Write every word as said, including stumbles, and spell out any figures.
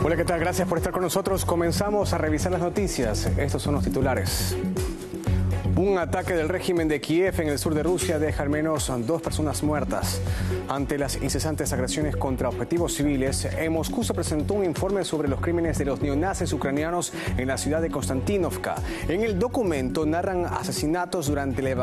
Hola, ¿qué tal? Gracias por estar con nosotros. Comenzamos a revisar las noticias. Estos son los titulares. Un ataque del régimen de Kiev en el sur de Rusia deja al menos dos personas muertas. Ante las incesantes agresiones contra objetivos civiles, en Moscú se presentó un informe sobre los crímenes de los neonazis ucranianos en la ciudad de Konstantinovka. En el documento narran asesinatos durante la